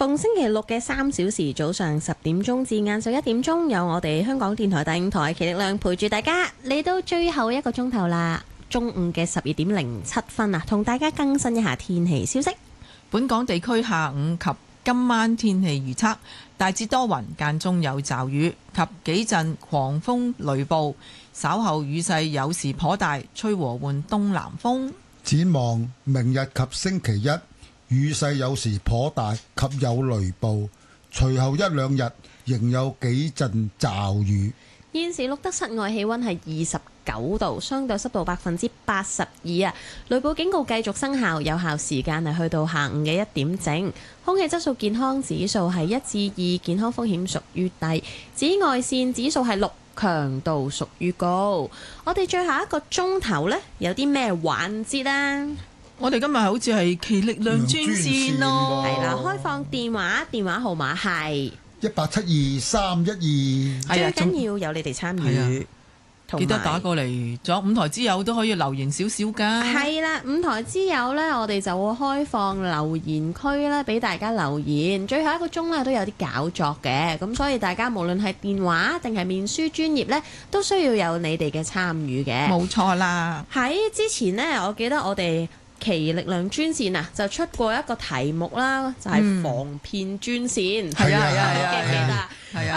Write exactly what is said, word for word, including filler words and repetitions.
逢星期六嘅三小時，早上十點鐘至晏晝一點鐘，有我哋香港電台第五台奇力量陪住大家嚟到最後一個鐘頭啦。中午嘅十二點零七分啊，同大家更新一下天氣消息。 本港地區下午及今晚天氣預測，大致多雲，間中有驟雨及幾陣狂風雷暴，稍後雨勢有時頗大，吹和緩東南風。 展望明日及星期一，雨勢有時頗大及有雷暴，隨後一兩日仍有幾陣驟雨。 現時錄得室外氣溫係二十九度，相對濕度百分之八十二啊！雷暴警告繼續生效，有效時間係去到下午嘅一點整。空氣質素健康指數係一至二，健康風險屬於低。紫外線指數係六，強度屬於高。我哋最後一個鐘頭呢，有啲咩環節啊？ 我哋今日好似係奇力量專線咯， 係啦，開放電話，電話號碼係一八七二三一二， 最緊要有你哋參與。 記得打過嚟，仲有五台之友都可以留言少少噶。 係啦，五台之友呢，我哋就會開放留言區啦，俾大家留言。最後一個鐘呢，都有啲搞作嘅，咁所以大家無論係電話定係面書專頁呢，都需要有你哋嘅參與嘅。 冇錯啦。 喺之前呢，我記得我哋奇力量專線啊，就出過一個題目啦，就係、是、防騙專線。 係啊係啊係啊， 記唔記得？ 係啊。